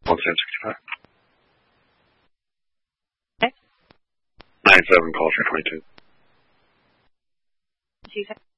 1765. Okay. 97 calls for 22. 2 seconds.